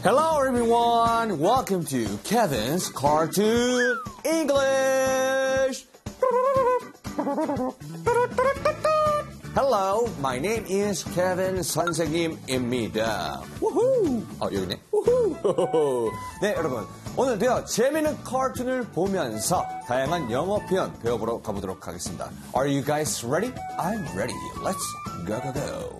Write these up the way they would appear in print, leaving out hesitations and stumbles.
Hello everyone! Welcome to Kevin's Cartoon English! Hello, my name is Kevin 선생님입니다. 우후! 여기 있네. 우후! 네, 여러분. 오늘도요, 재미있는 카툰을 보면서 다양한 영어 표현 배워보러 가보도록 하겠습니다. Are you guys ready? I'm ready. Let's go, go, go.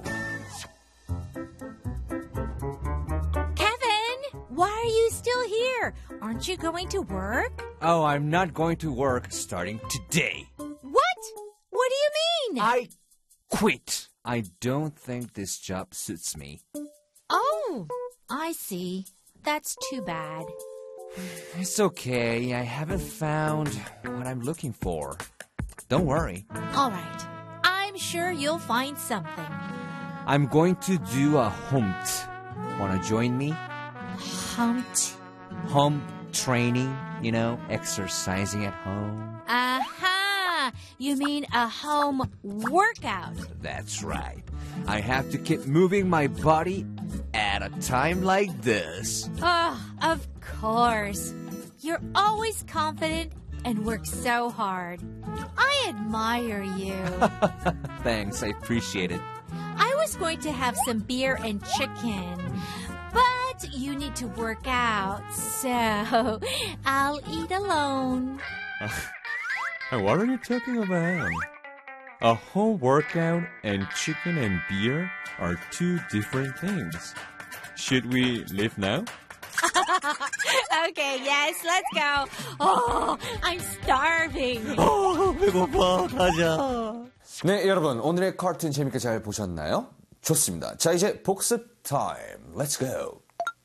Why are you still here? Aren't you going to work? Oh, I'm not going to work starting today. What? What do you mean? I quit. I don't think this job suits me. Oh, I see. That's too bad. It's okay. I haven't found what I'm looking for. Don't worry. All right. I'm sure you'll find something. I'm going to do a humped. Wanna join me? Humped? Home training, you know, exercising at home. Aha! You mean a home workout. That's right. I have to keep moving my body at a time like this. Oh, of course. You're always confident and work so hard. I admire you. Thanks, I appreciate it. I was going to have some beer and chicken, but you need to work out, so I'll eat alone. What are you talking about? A home workout and chicken and beer are two different things. Should we leave now? Okay, yes, let's go. Oh, I'm starving. 배고파, 가자. 네, 여러분. 오늘의 카툰 재밌게 잘 보셨나요? 좋습니다. 자, 이제 복습 타임. Let's go.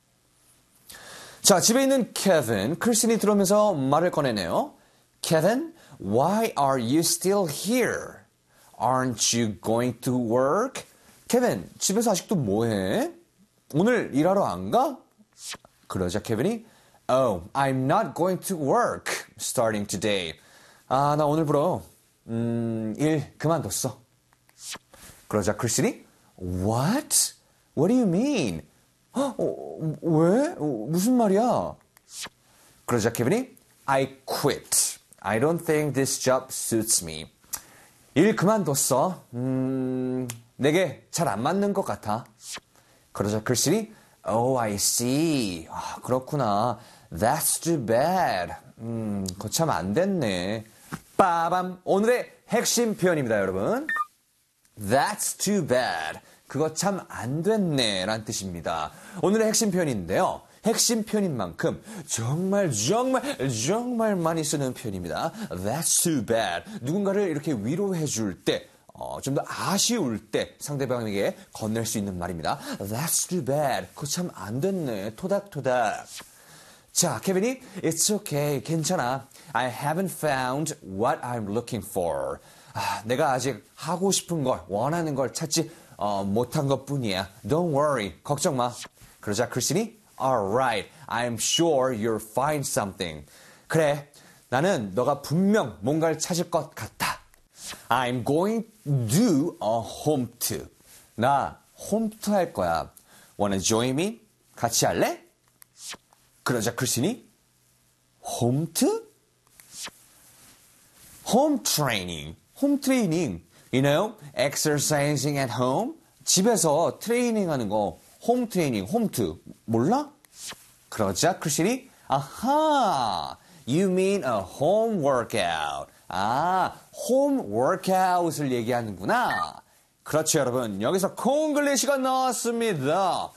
자, 집에 있는 케빈, 크리스틴이 들어오면서 말을 꺼내네요. Kevin, why are you still here? Aren't you going to work? 케빈, 집에서 아직도 뭐해? 오늘 일하러 안 가? 그러자 케빈이 Oh, I'm not going to work starting today. 나 오늘부로 일 그만뒀어. 그러자 크리스틴이 What? What do you mean? 왜? 무슨 말이야? 그러자 케빈이 I quit. I don't think this job suits me. 일 그만뒀어. 내게 잘 안 맞는 것 같아. 그러자 크리스틴이 Oh, I see. 그렇구나. That's too bad. 그거 참 안 됐네. 빠밤. 오늘의 핵심 표현입니다, 여러분. That's too bad. 그거 참 안 됐네 라는 뜻입니다. 오늘의 핵심 표현인데요. 핵심 표현인 만큼 정말 많이 쓰는 표현입니다. That's too bad. 누군가를 이렇게 위로해 줄 때, 좀 더 아쉬울 때 상대방에게 건넬 수 있는 말입니다. That's too bad. 그거 참 안 됐네. 토닥토닥. 자, 케빈이 It's okay. 괜찮아. I haven't found what I'm looking for. 내가 아직 하고 싶은 걸, 원하는 걸 찾지 못한 것뿐이야. Don't worry. 걱정 마. 그러자 크리스틴이 Alright. I'm sure you'll find something. 그래. 나는 너가 분명 뭔가를 찾을 것 같아. I'm going to do a home-to. 나 홈투 할 거야. Wanna join me? 같이 할래? 그러자 크리스틴이 홈투? Home training. 홈 트레이닝. You know, exercising at home. 집에서 트레이닝 하는 거. 홈 트레이닝, 홈투. 몰라? 그러자 크리스틴이 아하. You mean a home workout. 홈 워크아웃을 얘기하는구나. 그렇죠, 여러분. 여기서 콩글리시가 나왔습니다.